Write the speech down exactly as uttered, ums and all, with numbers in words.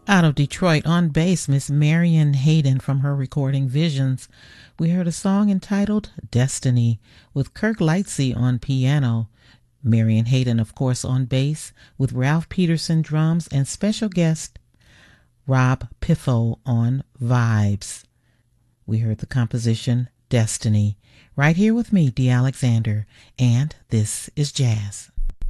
Out of Detroit on bass, Miss Marion Hayden from her recording Visions. We heard a song entitled Destiny with Kirk Lightsey on piano. Marion Hayden, of course, on bass with Ralph Peterson drums and special guest Rob Piffo on vibes. We heard the composition Destiny right here with me, Dee Alexander, and this is Jazz.